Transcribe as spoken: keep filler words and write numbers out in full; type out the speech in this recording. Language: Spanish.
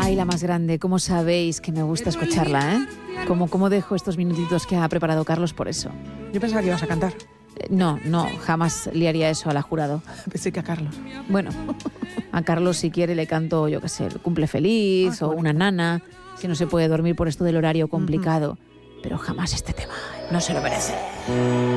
Ay, la más grande, ¿cómo sabéis que me gusta escucharla, eh? ¿Cómo, cómo dejo estos minutitos que ha preparado Carlos por eso? Yo pensaba que ibas a cantar. Eh, No, no, jamás le haría eso a la jurado. Pensé que a Carlos. Bueno, a Carlos si quiere le canto, yo qué sé, el cumple feliz Ah, o bonito. una nana, si no se puede dormir por esto del horario complicado. Uh-huh. Pero jamás este tema, no se lo merece.